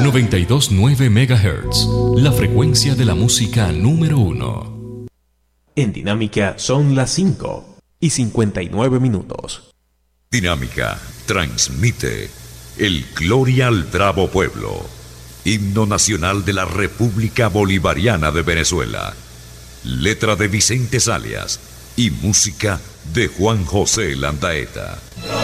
92.9 MHz, la frecuencia de la música número 1. En Dinámica son las 5:59. Dinámica transmite el Gloria al Bravo Pueblo, himno nacional de la República Bolivariana de Venezuela. Letra de Vicente Salias y música de Juan José Landaeta.